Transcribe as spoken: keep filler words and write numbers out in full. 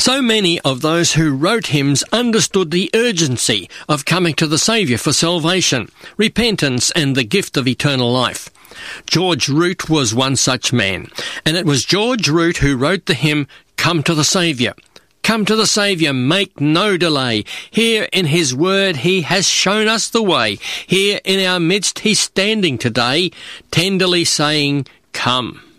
So many of those who wrote hymns understood the urgency of coming to the Saviour for salvation, repentance and the gift of eternal life. George Root was one such man, and it was George Root who wrote the hymn, Come to the Saviour. Come to the Saviour, make no delay. Here in his word he has shown us the way. Here in our midst he's standing today, tenderly saying, Come.